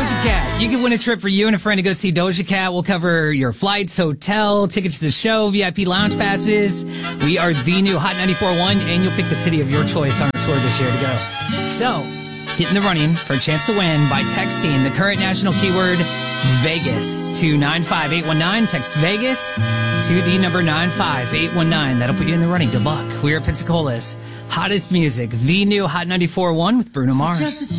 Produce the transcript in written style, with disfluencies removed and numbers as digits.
Doja Cat. You can win a trip for you and a friend to go see Doja Cat. We'll cover your flights, hotel, tickets to the show, VIP lounge passes. We are the new Hot 94.1, and you'll pick the city of your choice on our tour this year to go. So, get in the running for a chance to win by texting the current national keyword Vegas to 95819. Text Vegas to the number 95819. That'll put you in the running. Good luck. We're at Pensacola's hottest music, the new Hot 94.1 with Bruno Mars.